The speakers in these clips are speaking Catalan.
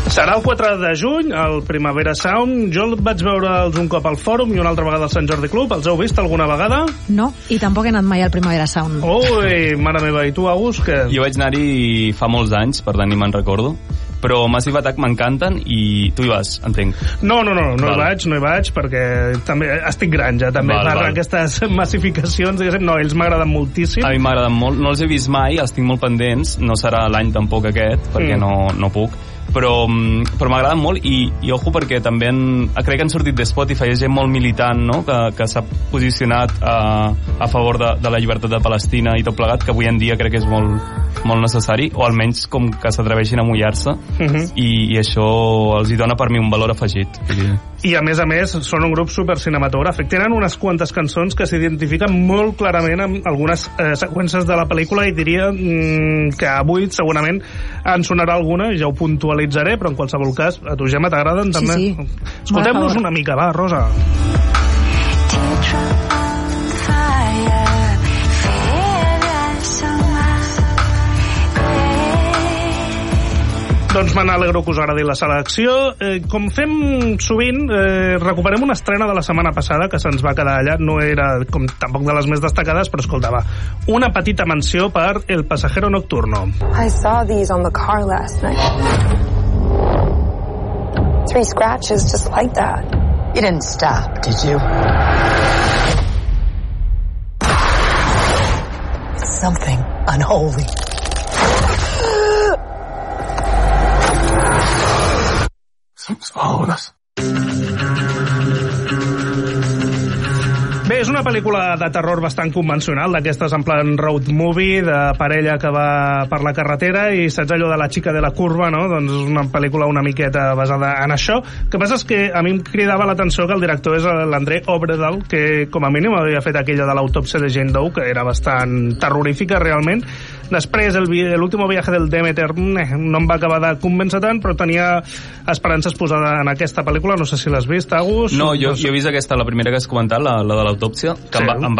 Serà el 4 de juny, el Primavera Sound. Jo vaig veure'ls un cop al Fòrum i una altra vegada al Sant Jordi Club. Els heu vist alguna vegada? No, i tampoc he anat mai al Primavera Sound. Ui, mare meva, i tu, Agus, què? Jo vaig anar-hi fa molts anys, per tant ni me'n recordo. Però Massive Attack m'encanten i tu hi vas, entenc. No hi vaig perquè també estic gran ja, també per aquestes massificacions, diguéssim, no, ells m'agraden moltíssim. A mi m'agraden molt, no els he vist mai, els tinc molt pendents, no serà l'any tampoc aquest, perquè no puc, però m'agraden molt i ojo perquè també crec que han sortit de Spotify, és gent molt militant, no? que s'ha posicionat a favor de la llibertat de Palestina i tot plegat, que avui en dia crec que és molt necessari, o almenys com que s'atreveixin a mullar-se, i això els hi dona per mi un valor afegit. I a més, són un grup super cinematogràfic. Tenen unes quantes cançons que s'identifiquen molt clarament amb algunes seqüències de la pel·lícula, i diria que avui segurament en sonarà alguna, ja ho puntualitzaré, però en qualsevol cas, a tu, Gemma, t'agraden també? Sí. Escoltem-los una mica, va, Rosa. Doncs me n'alegro que us agradi la selecció. Com fem sovint, recuperem una estrena de la setmana passada que se'ns va quedar allà. No era com tampoc de les més destacades, però escolta, va, una petita menció per El pasajero nocturno. I saw these on the car last night. 3 scratches just like that. You didn't stop, did you? It's something unholy. Somos following Bé, és una pel·lícula de terror bastant convencional, d'aquestes en plan road movie, de parella que va per la carretera, i saps allò de la xica de la curva, no? Doncs és una pel·lícula una miqueta basada en això. El que passa és que a mi em cridava l'atenció que el director és l'André Obredal, que com a mínim havia fet aquella de l'autòpsia de Jane Doe, que era bastant terrorífica realment. Després, l'último viaje del Demeter no em va acabar de convèncer tant, però tenia esperances posada en aquesta pel·lícula. No sé si l'has vist, Agus? No, jo he vist aquesta, la primera que has comentat, la de l'autòpsia, que sí. em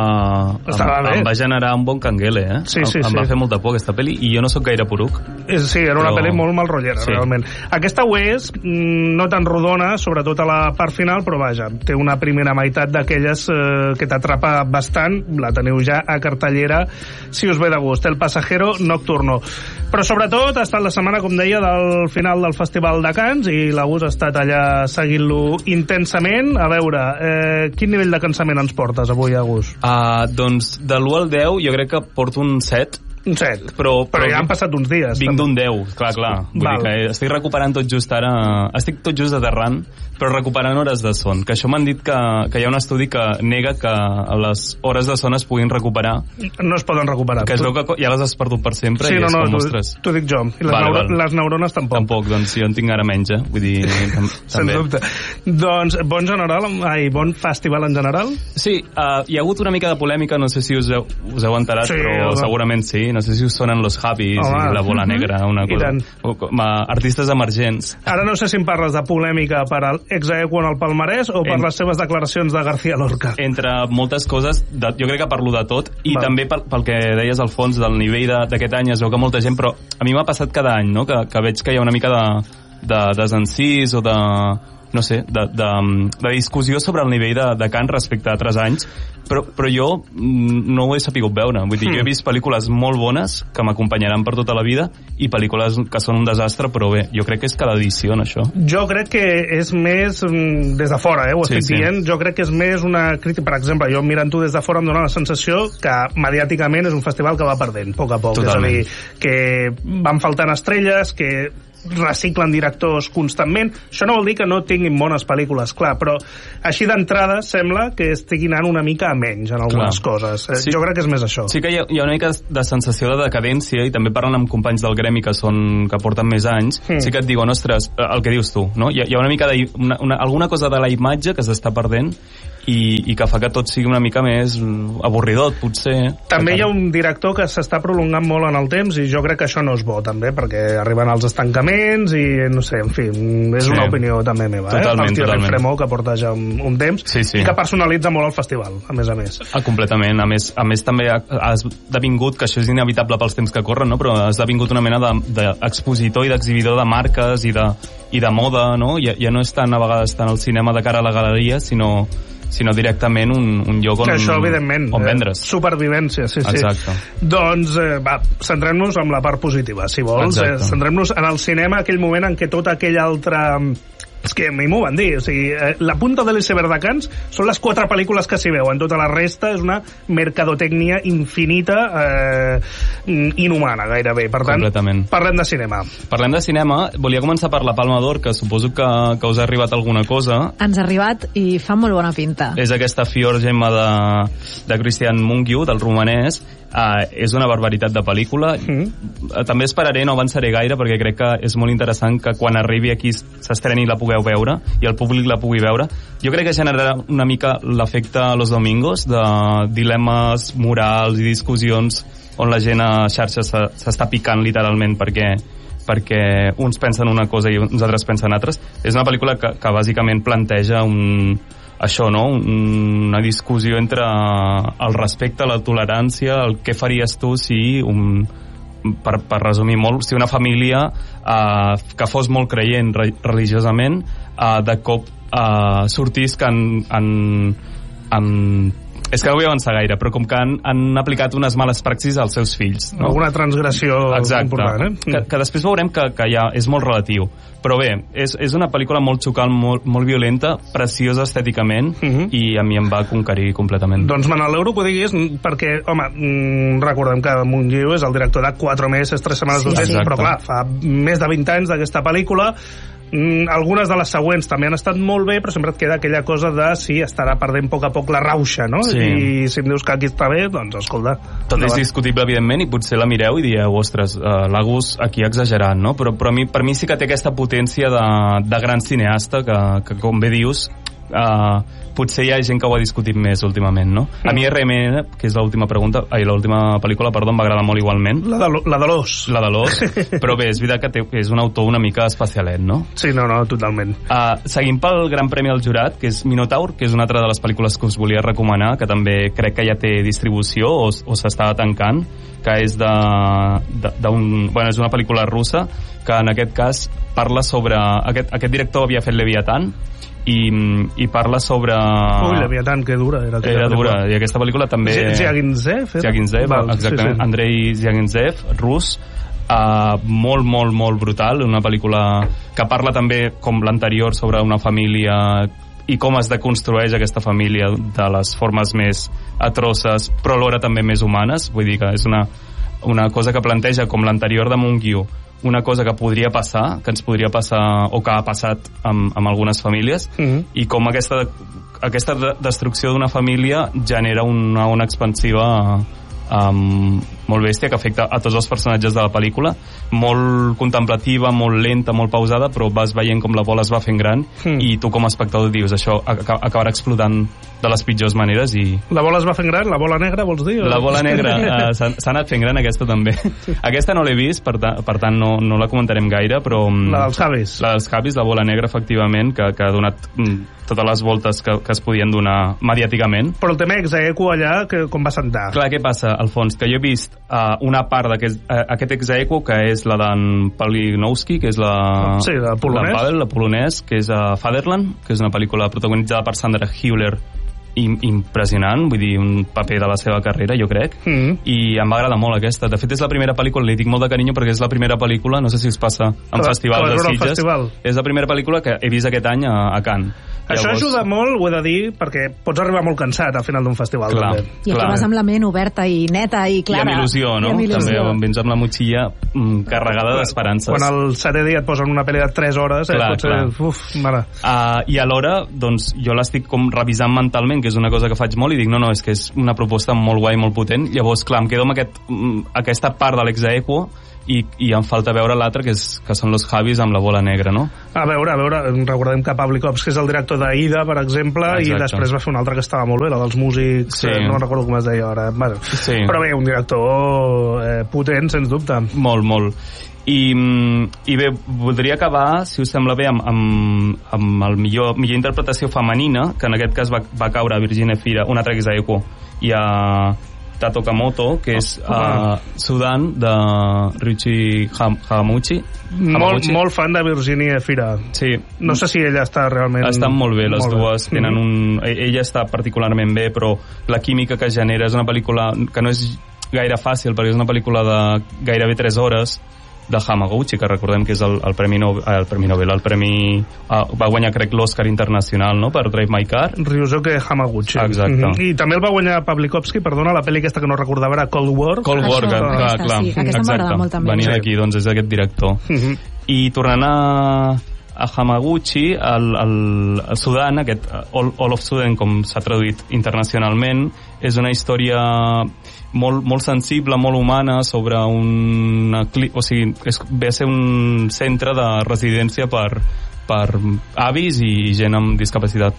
va generar un bon canguele, eh? Sí. Em va fer molta por aquesta pel·li, i jo no sóc gaire poruc. Sí, era una pel·li molt malrotllera, sí. Realment. Aquesta ho és, no tan rodona, sobretot a la part final, però vaja, té una primera meitat d'aquelles que t'atrapa bastant. La teniu ja a cartellera, si us ve de gust. El pasajero nocturno. Però sobretot ha estat la setmana, com deia, del final del Festival de Cannes, i l'Agus ha estat allà seguint-lo intensament. A veure, quin nivell de cansament ens portes avui, Agus? Doncs de l'1 al 10 jo crec que porto un 7. Un 7, però ja han passat uns dies. Vinc d'un 10, clar. Vull dir que estic recuperant tot just ara, estic tot just aterrant, però recuperant hores de son, que això m'han dit que hi ha un estudi que nega que les hores de son es puguin recuperar. No es poden recuperar. Que es veu que ja les has perdut per sempre. Sí, i és com, ostres. T'ho dic jo. I les neurones tampoc. Tampoc, doncs jo en tinc ara menys, vull dir, Sens dubte. Doncs bon festival en general? Sí, hi ha hagut una mica de polèmica, no sé si us heu enterat, sí, però segurament sí. No sé si us sonen Los Habis i La Bola Negra, una cosa. Com a artistes emergents. Ara no sé si em parles de polèmica per l'exaequo en el palmarès o per les seves declaracions de García Lorca. Entre moltes coses, jo crec que parlo de tot, i també pel que deies al fons del nivell d'aquest any. Es veu que molta gent, però a mi m'ha passat cada any, no? Que veig que hi ha una mica de desencís o de no sé, de discussió sobre el nivell de cant respecte a altres anys, però jo no ho he sapigut veure. Vull dir, jo he vist pel·lícules molt bones que m'acompanyaran per tota la vida i pel·lícules que són un desastre, però bé, jo crec que és cada edició en això. Jo crec que és més des de fora, ho estic dient. Jo crec que és més una crítica. Per exemple, jo mirant-ho des de fora em dóna la sensació que mediàticament és un festival que va perdent a poc a poc. Totalment. És a dir, que van faltant estrelles, que reciclen directors constantment. Això no vol dir que no tinguin bones pel·lícules, clar, però així d'entrada sembla que estiguin anant una mica a menys en algunes coses. Sí. Jo crec que és més això. Sí que hi ha una mica de sensació de decadència, i també parlant amb companys del gremi que porten més anys, sí que et diuen, ostres, el que dius tu, no? Hi ha una mica alguna cosa de la imatge que s'està perdent, i que fa que tot sigui una mica més avorridot, potser. També hi ha un director que s'està prolongant molt en el temps i jo crec que això no és bo, també, perquè arriben als estancaments i, no sé, en fi, és una opinió també meva. Totalment, el tio Renfremó, que porta ja un temps i que personalitza molt el festival, a més a més. Completament. A més també ha esdevingut, que això és inevitable pels temps que corren, no? Però ha esdevingut una mena d'expositor i d'exhibidor de marques i de moda, no? Ja no és tant a vegades tant el cinema de cara a la galeria, sinó directament un lloc on, això, evidentment, on vendre's. Supervivència, sí. Exacte. Doncs, centrem-nos en la part positiva, si vols. Centrem-nos en el cinema, aquell moment en què tot aquell altre... És que a mi m'ho van dir, o sigui, la punta de l'iceberg de Cannes són les 4 pel·lícules que s'hi veuen, tota la resta és una mercadotècnia infinita, inhumana gairebé. Per tant, parlem de cinema. Parlem de cinema. Volia començar per la Palma d'Or, que suposo que us ha arribat alguna cosa. Ens ha arribat i fa molt bona pinta. És aquesta Fior Gemma de Christian Mungiu, del romanès. És una barbaritat de pel·lícula. També esperaré, no avançaré gaire, perquè crec que és molt interessant que quan arribi aquí s'estreni la pugueu veure i el públic la pugui veure. Jo crec que generarà una mica l'efecte Los Domingos, de dilemes morals i discussions on la gent a xarxes s'està picant literalment perquè uns pensen una cosa i uns altres pensen altres. És una pel·lícula que bàsicament planteja això, no? Una discussió entre el respecte, la tolerància, el què faries tu si per resumir molt, si una família que fos molt creient religiosament de cop sortís que és que no vull avançar gaire, però com que han aplicat unes males praxis als seus fills, no? Alguna transgressió important, que després veurem que ja és molt relatiu. Però bé, és una pel·lícula molt xocant, molt violenta, preciosa estèticament, i a mi em va conquerir completament. Doncs me n'alegro que ho diguis, perquè, home, recordem que Mungiu és el director de 4 mesos, 3 setmanes, 2 mesos, però clar, fa més de 20 anys d'aquesta pel·lícula. Algunes de les següents també han estat molt bé, però sempre et queda aquella cosa de si estarà perdent a poc la rauxa, no? Sí. I si em dius que aquí està bé, doncs escolta. Tot és discutible, evidentment, i potser la mireu i dieu, ostres, l'Agus aquí ha exagerat, no? Però per mi sí que té aquesta potència de gran cineasta que com bé dius, potser hi ha gent que ho ha discutit més últimament, no? A mi RMN, que és l'última pel·lícula, em va agradar molt igualment. La de l'Os. La de l'Os, però bé, és veritat que és un autor una mica especialet, no? Sí, no, totalment. Seguim pel Gran Premi al Jurat, que és Minotaur, que és una altra de les pel·lícules que us volia recomanar, que també crec que ja té distribució o s'està tancant, que és és una pel·lícula russa, que en aquest cas parla sobre... Aquest director havia fet Leviatán, i parla sobre... Leviatán, que dura era dura, i aquesta pel·lícula també... Ziagintsev, exactament, sí. Andrei Ziagintsev, rus, molt brutal, una pel·lícula que parla també, com l'anterior, sobre una família i com es deconstrueix aquesta família de les formes més atroces, però alhora també més humanes. Vull dir que és una cosa que planteja, com l'anterior de Mungiu, una cosa que podria passar, que ens podria passar o que ha passat amb algunes famílies, i com aquesta destrucció d'una família genera una ona expansiva molt bèstia, que afecta a tots els personatges de la pel·lícula, molt contemplativa, molt lenta, molt pausada, però vas veient com la bola es va fent gran, i tu com a espectador dius, això acabarà explotant de les pitjors maneres. I la bola es va fent gran? La bola negra, vols dir? La bola negra s'ha anat fent gran, aquesta també. Aquesta no l'he vist, per tant no la comentarem gaire, però... La dels Javis. La dels Javis, la bola negra, efectivament, que ha donat totes les voltes que es podien donar mediàticament. Però el tema exequo allà, com va sentar? Clar, què passa, Alfons? Que jo he vist una part d'aquest exequo, que és la d'en Palinowski, que és la polonès, que és Fatherland, que és una pel·lícula protagonitzada per Sandra Hüller, impressionant, vull dir, un paper de la seva carrera, jo crec, i em va agradar molt aquesta. De fet, és la primera pel·lícula, li dic molt de carinyo perquè és la primera pel·lícula, no sé si us passa en festivals de Sitges, és la primera pel·lícula que he vist aquest any a Cannes. Això ajuda molt, ho he de dir, perquè pots arribar molt cansat al final d'un festival. Clar, també. I aquí vas amb la ment oberta i neta i clara. I amb il·lusió, no? També vens amb la motxilla carregada d'esperances. Quan el setè dia et posen una pel·li de 3 hores, pot ser... Uf, mare. I alhora, doncs, jo l'estic com revisant mentalment, que és una cosa que faig molt, i dic, no, és que és una proposta molt guai, molt potent. Llavors, clar, em quedo amb aquesta part de l'exaequo i em falta veure l'altre, que són los Javis amb la bola negra, no? A veure, recordem que Pavlikovski és el director d'Aida, per exemple, i després va fer un altre que estava molt bé, la dels músics, no recordo com es deia ara. Bueno, però bé, un director potent, sens dubte. Molt, molt. I bé, voldria acabar, si us sembla bé, amb el millor interpretació femenina, que en aquest cas va caure a Virginia Efira, una altra que és a Eko, i a Tato Kamoto, que és Sudan, de Ryuichi Hamaguchi. Molt fan de Virginia Efira. Sí. No sé si ella està realment... Estan molt bé, les dues. Tenen ella està particularment bé, però la química que genera és una pel·lícula que no és gaire fàcil, perquè és una pel·lícula de gairebé 3 hores, de Hamaguchi, que recordem que és el premi Nobel, va guanyar, crec, l'Oscar internacional, no?, per Drive My Car. Ryusuke Hamaguchi. Exacte. I també el va guanyar Pavlikovski, perdona, la pel·li aquesta que no recordava era Cold War. Clar. Sí, aquesta m'agrada molt també. Venia d'aquí, doncs és aquest director. I tornant a Hamaguchi, el Sudan, aquest All of Sudan, com s'ha traduït internacionalment, és una història molt sensible, molt humana, sobre ve a ser un centre de residència per avis i gent amb discapacitat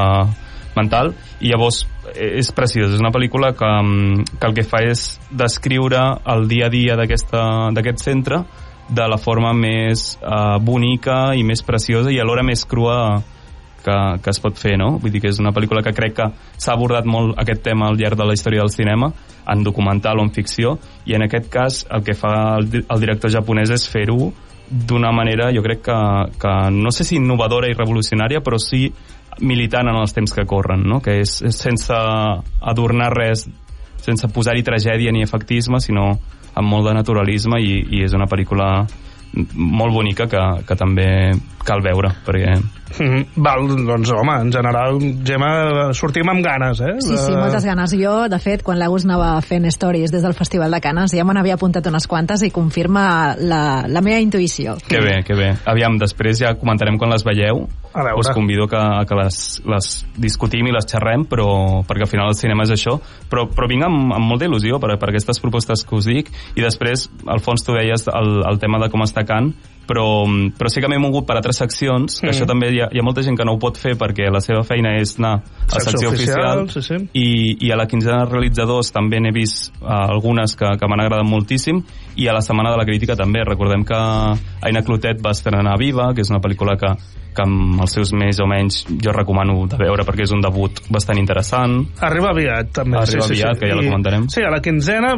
mental, i llavors és preciós, és una pel·lícula que el que fa és descriure el dia a dia d'aquest centre de la forma més bonica i més preciosa i alhora més crua que es pot fer, no? Vull dir que és una pel·lícula que crec que s'ha abordat molt aquest tema al llarg de la història del cinema, en documental o en ficció, i en aquest cas el que fa el director japonès és fer-ho d'una manera, jo crec que no sé si innovadora i revolucionària, però sí militant en els temps que corren, no? Que és sense adornar res, sense posar-hi tragèdia ni efectisme, sinó amb molt de naturalisme, i és una pel·lícula molt bonica que també cal veure, perquè... Val, doncs home, en general, Gemma, sortim amb ganes, eh? Sí, moltes ganes. Jo, de fet, quan l'Agus anava fent stories des del Festival de Canes, ja me n'havia apuntat unes quantes i confirma la meva intuïció. Que bé. Aviam, després ja comentarem quan les veieu. Us convido que les discutim i les xerrem, perquè al final el cinema és això, però vinc amb molta il·lusió per aquestes propostes que us dic, i després, Alfons, tu deies el tema de com està Cannes, però sí que m'he mogut per altres seccions, que això també hi ha molta gent que no ho pot fer perquè la seva feina és anar a la secció oficial. I a la quinzena de realitzadors també n'he vist algunes que m'han agradat moltíssim, i a la setmana de la crítica també. Recordem que Aina Clotet va estrenar Viva, que és una pel·lícula que amb els seus més o menys jo recomano de veure, perquè és un debut bastant interessant. Arriba aviat, també. Arriba aviat, que ja la comentarem. Sí, a la quinzena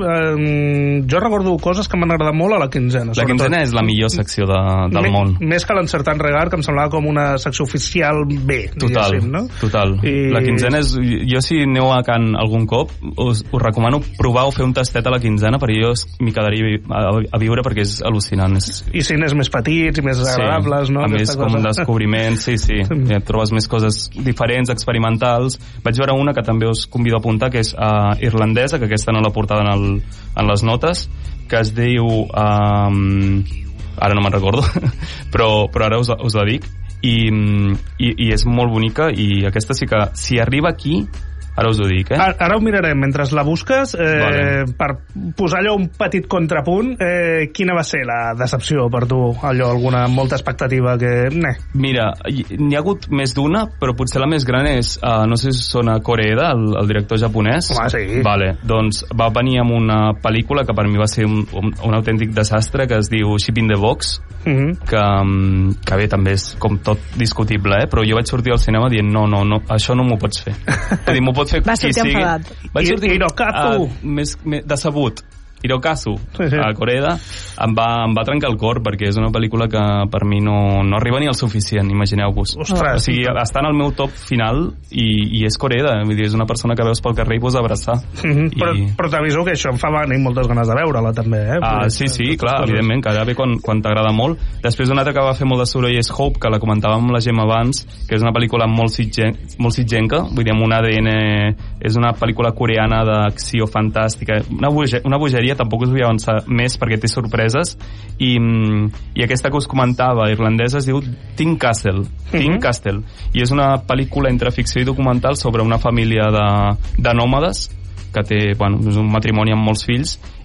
jo recordo coses que m'han agradat molt a la quinzena. La quinzena és la millor secció del món. Més que l'Encertant Regar, que em semblava com una secció oficial B, diguéssim, no? Total. La quinzena és... Jo, si aneu a Cannes algun cop, us recomano provar o fer un tastet a la quinzena, perquè jo m'hi quedaria a viure, perquè és al·lucinant. I cines més petits i més agradables, no? A més, com un descobriment, sí. Ja trobes més coses diferents, experimentals. Vaig veure una que també us convido a apuntar, que és irlandesa, que aquesta no l'ha portada en les notes, que es diu... ara no me'n recordo, però ara us la dic, i és molt bonica, i aquesta sí que, si arriba aquí, ara us ho dic, eh? Ara ho mirarem. Mentre la busques, per posar allò un petit contrapunt, quina va ser la decepció per tu? Allò, alguna molta expectativa que... Mira, n'hi ha hagut més d'una, però potser la més gran és, no sé si sona Koreeda, el director japonès. Home, sí. Vale, doncs va venir amb una pel·lícula que per mi va ser un autèntic desastre, que es diu Ship in the Box, que bé, també és com tot discutible, però jo vaig sortir al cinema dient no, això no m'ho pots fer. Vull dir, m'ho pot fer va sortir enfadat. Vaig sortir Hirokazu més decebut. Hirokazu, a Koreeda, em va trencar el cor, perquè és una pel·lícula que per mi no arriba ni al suficient, imagineu-vos. Ostres. O sigui, està en el meu top final, i és Koreeda, vull dir, és una persona que veus pel carrer i vols abraçar. Però t'aviso que això em fa venir moltes ganes de veure-la, també, Sí, clar, evidentment, que ja ve quan t'agrada molt. Després una altra que va fer molt de soroll és Hope, que la comentàvem amb la Gemma abans, que és una pel·lícula molt sitgenca, vull dir, amb un ADN... És una pel·lícula coreana d'acció fantàstica, una bogeria, tampoc us vull avançar més perquè té sorpreses, i aquesta que us comentava, irlandesa, es diu Teen Castle, i és una pel·lícula entre ficció i documental sobre una família de nòmades que té, és un matrimoni amb molts fills,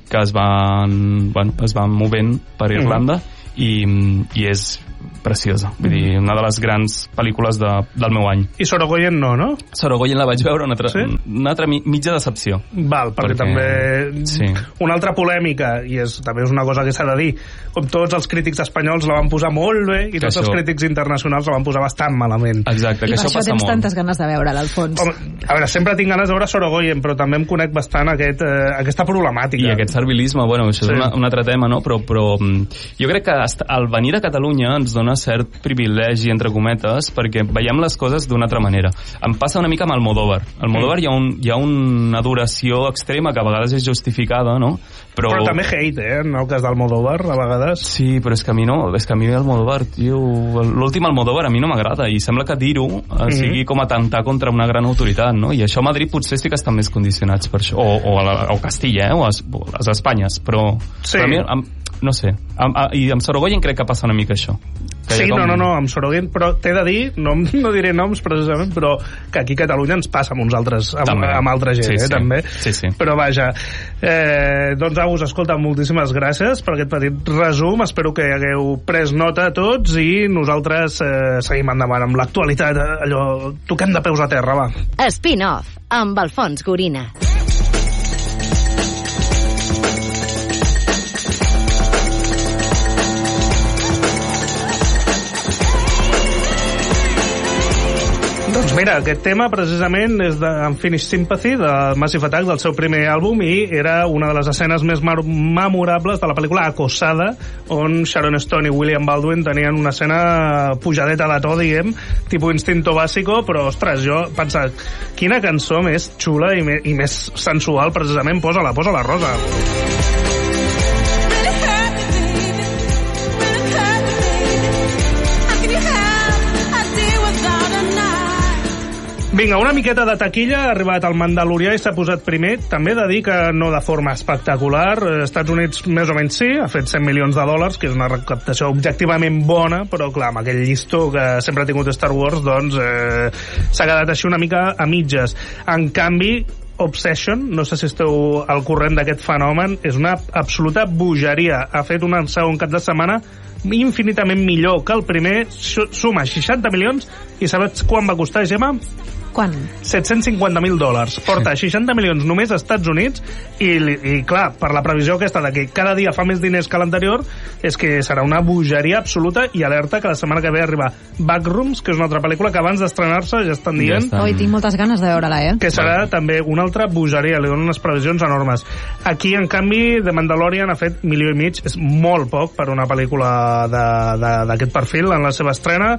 que es van movent per Irlanda i és preciosa. Vull dir, una de les grans pel·lícules del meu any. I Sorogoyen no? Sorogoyen la vaig veure una altra mitja decepció. Val, perquè també... Sí. Una altra polèmica, i també és una cosa que s'ha de dir, com tots els crítics espanyols la van posar molt bé i tots els crítics internacionals la van posar bastant malament. Exacte, que I això passa tens molt. tantes ganes de veure'l, Alfons. A veure, sempre tinc ganes de veure Sorogoyen, però també em conec bastant aquesta problemàtica. I aquest servilisme, bueno, això és un altre tema, no? Però jo crec que el venir a Catalunya ens dona cert privilegi, entre cometes, perquè veiem les coses d'una altra manera. Em passa una mica amb Almodóvar. Almodóvar hi ha una adoració extrema que a vegades és justificada, no? Però també hate, en el cas d'Almodóvar, a vegades. Sí, però és que a mi no. És que a mi Almodóvar, tio... L'últim Almodóvar a mi no m'agrada i sembla que dir-ho sigui com atentar contra una gran autoritat, no? I això a Madrid potser sí que estan més condicionats per això. O Castilla, o les Espanyes, però... Sí. Però a mi, no sé. I amb Sorogoyen crec que passa una mica això. Sí, no, amb Sorogoyen, però t'he de dir, no diré noms precisament, però que aquí a Catalunya ens passa amb uns altres, amb altra gent, sí. també. Sí. Però vaja, doncs Agus, escolta, moltíssimes gràcies per aquest petit resum, espero que hagueu pres nota tots i nosaltres seguim endavant amb l'actualitat, allò, toquem de peus a terra, va. Spin-off, amb Alfons Gorina. Doncs mira, aquest tema precisament és d'Unfinished Sympathy, de Massive Attack, del seu primer àlbum, i era una de les escenes més memorables de la pel·lícula Acosada, on Sharon Stone i William Baldwin tenien una escena pujadeta de to, diguem, tipus Instinto Básico, però, ostres, jo pensava, quina cançó més xula i més sensual, precisament, posa-la, Rosa. Vinga, una miqueta de taquilla, ha arribat el Mandalorià i s'ha posat primer. També he de dir que no de forma espectacular. Estats Units més o menys sí, ha fet $100 milions, que és una recaptació objectivament bona, però clar, amb aquell llistó que sempre ha tingut Star Wars, doncs s'ha quedat així una mica a mitges. En canvi, Obsession, no sé si esteu al corrent d'aquest fenomen, és una absoluta bogeria. Ha fet un segon cap de setmana infinitament millor que el primer, suma 60 milions, i sabeu quan va costar, Gemma? Quan? $750.000. Porta 60 milions només als Estats Units i clar, per la previsió aquesta de que cada dia fa més diners que l'anterior, és que serà una bogeria absoluta, i alerta que la setmana que ve arriba Backrooms, que és una altra pel·lícula que abans d'estrenar-se ja estan dient tinc moltes ganes de veure-la, que serà també una altra bogeria, li donen unes previsions enormes. Aquí, en canvi, The Mandalorian ha fet $1,5 milions, és molt poc per una pel·lícula d'aquest perfil en la seva estrena,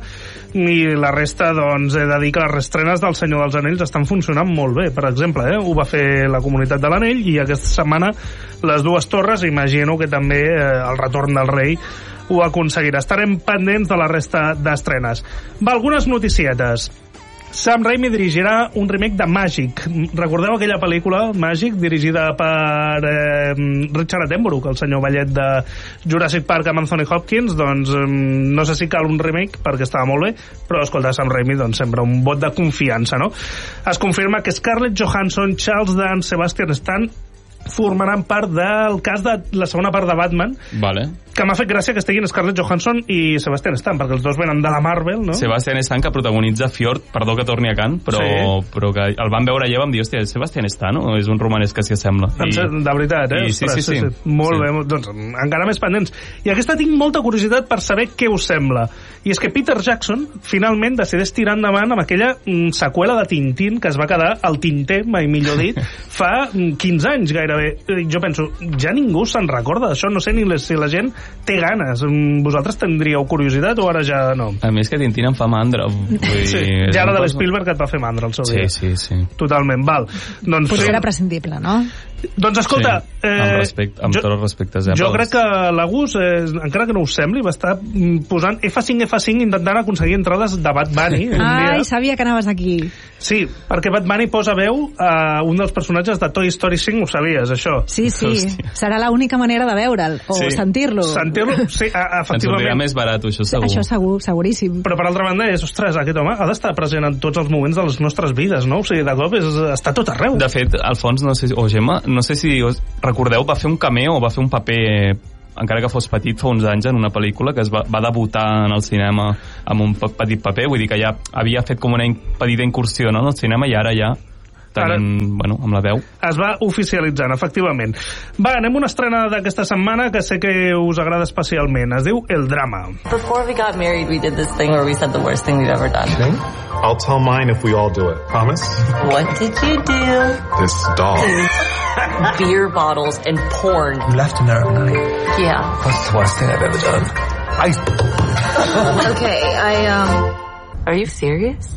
i la resta, doncs, he de dir que les reestrenes del Senyor dels Anells estan funcionant molt bé. Per exemple, ho va fer la Comunitat de l'Anell, i aquesta setmana les Dues Torres, imagino que també el Retorn del Rei ho aconseguirà. Estarem pendents de la resta d'estrenes. Va, algunes noticietes. Sam Raimi dirigirà un remake de Màgic. Recordeu aquella pel·lícula, Màgic, dirigida per Richard Attenborough, el senyor vellet de Jurassic Park amb Anthony Hopkins? Doncs no sé si cal un remake, perquè estava molt bé, però escolta, Sam Raimi doncs sembla un vot de confiança, no? Es confirma que Scarlett Johansson, Charles Dance, Sebastian Stan formaran part del cas de la segona part de Batman. Vale. Que m'ha fet gràcia que estiguin Scarlett Johansson i Sebastian Stan, perquè els dos venen de la Marvel, no? Sebastian Stan, que protagonitza Fjord, perdó que torni a Cannes, però que el vam veure allà i vam dir, hòstia, Sebastian Stan, no? És un romanès que s'hi assembla. De veritat, Sí. Molt bé, doncs encara més pendents. I aquesta tinc molta curiositat per saber què us sembla. I és que Peter Jackson finalment decideix tirar endavant amb aquella seqüela de Tintín que es va quedar al tinter, mai millor dit, fa 15 anys gairebé. Jo penso, ja ningú se'n recorda d'això, no sé ni si la gent té ganes. Vosaltres tindríeu curiositat o ara ja no? A mi és que Tintín em fa mandra. Sí, ja era de l'Spielberg que et va fer mandra el seu dia. Sí. Totalment, val. Doncs, potser era prescindible, no? Doncs escolta, amb tot el respecte, jo crec que l'Agus, encara que no us sembli, va estar posant F5 intentant aconseguir entrades de Bad Bunny. Ai, sabia que anaves aquí. Sí, perquè Bad Bunny posa veu a un dels personatges de Toy Story 5, ho sabies, això? Sí, serà l'única manera de veure'l, o sentir-lo. Sentir-lo, sí, efectivament. Ens sortirà més barat, això segur. Això segur, seguríssim. Però per altra banda és, ostres, aquest home ha d'estar present en tots els moments de les nostres vides, no? O sigui, de cop està tot arreu. De fet, Alfons, no sé, o Gemma, no sé si us recordeu, va fer un cameo o va fer un paper, encara que fos petit, fa uns anys en una pel·lícula que va debutar en el cinema amb un petit paper, vull dir que ja havia fet com una petita incursió, no?, en el cinema, i ara ja bueno, amb la veu. Es va oficialitzant, efectivament. Va, anem a una estrena d'aquesta setmana que sé que us agrada especialment. Es diu El Drama. Before we got married, we did this thing where we said the worst thing we've ever done. Thing? I'll tell mine if we all do it. Promise? What did you do? This dog. Beer bottles and porn. You left a nerve night. Yeah. That's the worst thing I've ever done. Okay, Are you serious?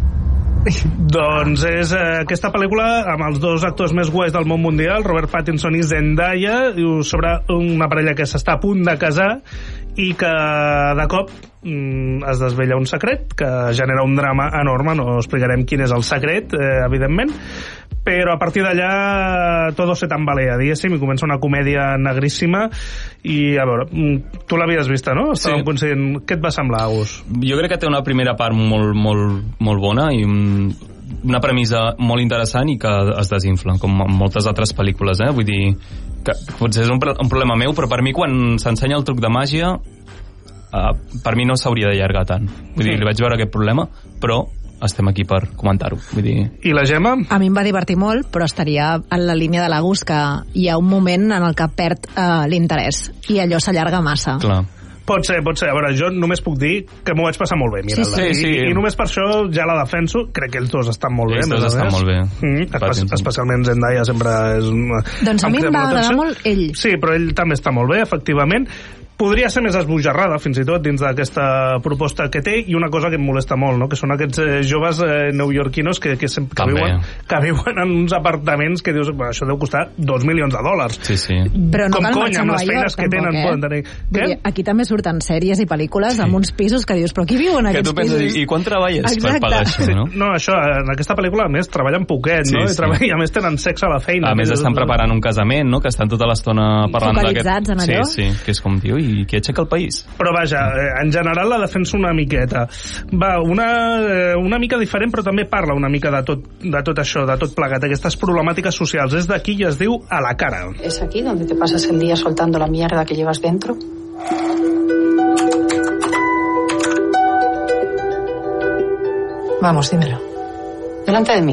Doncs és aquesta pel·lícula amb els dos actors més guais del món mundial, Robert Pattinson i Zendaya, sobre una parella que s'està a punt de casar i que de cop es desvella un secret que genera un drama enorme. No explicarem quin és el secret, evidentment, però a partir d'allà todo se tambalea, diguéssim, i comença una comèdia negríssima. I a veure, tu l'havies vista, no? Estàvem coincidint. Què et va semblar, Agus? Jo crec que té una primera part molt bona i una premissa molt interessant i que es desinfla, com en moltes altres pel·lícules, vull dir que potser és un problema meu, però per mi quan s'ensenya el truc de màgia per mi no s'hauria d'allargar tant, vull dir, li vaig veure aquest problema, però estem aquí per comentar-ho, vull dir... I la Gemma? A mi em va divertir molt, però estaria en la línia de l'Agus, que hi ha un moment en el que perd l'interès i allò s'allarga massa. Clar. Pot ser. A veure, jo només puc dir que m'ho vaig passar molt bé mirant-la. Sí. I només per això ja la defenso. Crec que ells dos estan molt bé. Ells dos estan molt bé. Especialment Zendaya sempre és... Doncs a mi em va agradar molt ell. Sí, però ell també està molt bé, efectivament. Podria ser més esbojarrada, fins i tot, dins d'aquesta proposta que té, i una cosa que em molesta molt, no?, que són aquests joves neoyorquinos que viuen en uns apartaments que dius, això deu costar $2 milions. Sí. Però no com cal conya, amb les feines que tenen, poden tenir. Què? Aquí també surten sèries i pel·lícules amb uns pisos que dius, però qui viu en aquests pisos? I quan treballes per pagar això, no? No, això, en aquesta pel·lícula, a més, treballen poquet, no? I a més tenen sexe a la feina. A més, estan preparant un casament, no?, que estan tota l'estona parlant d'aquest... Focalitzats en allò? Sí, que és com, tio, i qui aixeca el país? Però vaja, en general la defensa una miqueta. Va, una mica diferent, però també parla una mica de tot això, de tot plegat, aquestes problemàtiques socials. És d'aquí i es diu A la cara. ¿Es aquí donde te pasas el día soltando la mierda que llevas dentro? Vamos, dímelo. Delante de mí.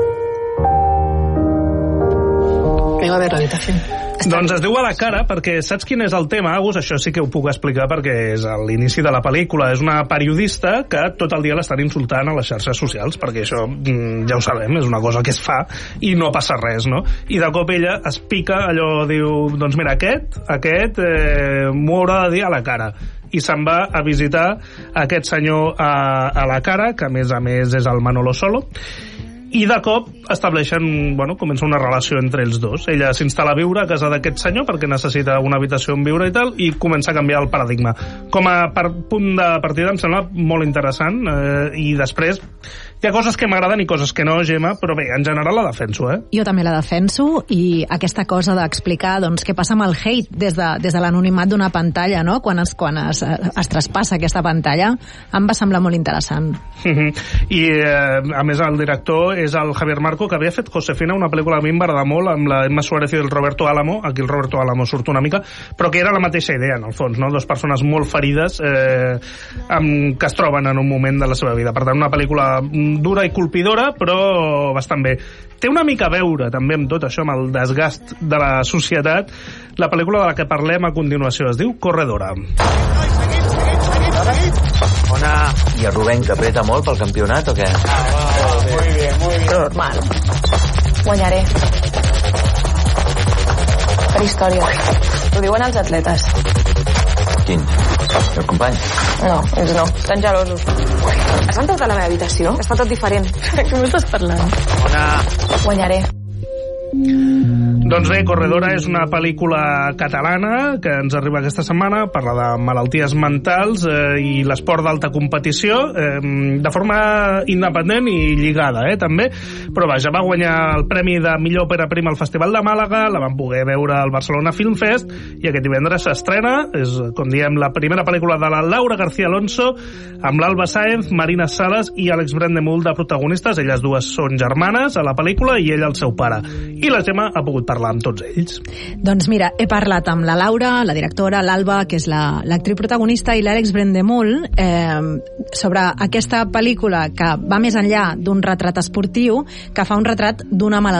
Vengo a ver la habitación. Doncs es diu A la cara perquè saps quin és el tema, Agus? Això sí que ho puc explicar perquè és a l'inici de la pel·lícula. És una periodista que tot el dia l'estan insultant a les xarxes socials, perquè això ja ho sabem, és una cosa que es fa i no passa res, no? I de cop ella es pica, allò diu, doncs mira, aquest m'ho haurà de dir a la cara. I se'n va a visitar aquest senyor a la cara, que a més és el Manolo Solo, i de cop estableixen, comença una relació entre ells dos. Ella s'instal·la a viure a casa d'aquest senyor perquè necessita una habitació on viure i tal, i comença a canviar el paradigma. Com a punt de partida em sembla molt interessant, i després hi ha coses que m'agraden i coses que no, Gemma, però bé, en general la defenso, Jo també la defenso, i aquesta cosa d'explicar què passa amb el hate des de l'anonimat d'una pantalla, no?, quan es traspassa aquesta pantalla, em va semblar molt interessant. I a més el director és el Javier Marco, que havia fet Josefina, una pel·lícula que a mi em va agradar molt, amb la Emma Suárez i el Roberto Álamo. Aquí el Roberto Álamo surt una mica, però que era la mateixa idea, en el fons, no? Dos persones molt ferides que es troben en un moment de la seva vida. Per tant, una pel·lícula dura i colpidora, però bastant bé. Té una mica a veure també amb tot això, amb el desgast de la societat, la pel·lícula de la que parlem a continuació. Es diu Corredora. Ona, i el Rubén, que apreta molt pel campionat o què? Muy bien. Normal. Guanyaré. Per història. Ho diuen els atletes. Quin? El company? No, ells no. Estan gelosos. Has entrat a la meva habitació? Està tot diferent. Què m'estàs parlant? Ona! Guanyaré. Doncs bé, Corredora és una pel·lícula catalana que ens arriba aquesta setmana, parla de malalties mentals i l'esport d'alta competició, de forma independent i lligada, també, però vaja, va guanyar el premi de millor òpera prima al Festival de Màlaga, la van poder veure al Barcelona Film Fest, i aquest divendres s'estrena, és, com diem, la primera pel·lícula de la Laura García Alonso, amb l'Alba Sáenz, Marina Sales i Àlex Brendemul de protagonistes. Elles dues són germanes a la pel·lícula i ell el seu pare. I la Gemma ha pogut parlar amb tots ells? Doncs mira, he parlat amb la Laura, la directora, l'Alba, que és l'actriu protagonista, i l'Àlex Brendemul sobre aquesta pel·lícula que va més enllà d'un retrat esportiu, que fa un retrat d'una malaltia